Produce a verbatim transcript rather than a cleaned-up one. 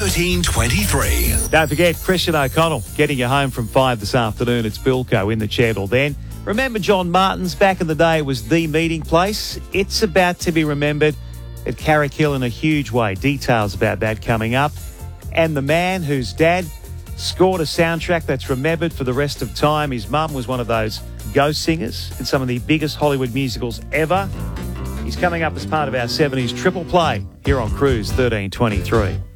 thirteen twenty-three. Don't forget, Christian O'Connell getting you home from five this afternoon. It's Bilko in the chair till then. Remember John Martin's? Back in the day, it was the meeting place. It's about to be remembered at Carrick-Hill in a huge way. Details about that coming up. And the man whose dad scored a soundtrack that's remembered for the rest of time. His mum was one of those ghost singers in some of the biggest Hollywood musicals ever. He's coming up as part of our seventies triple play here on Cruise thirteen twenty-three.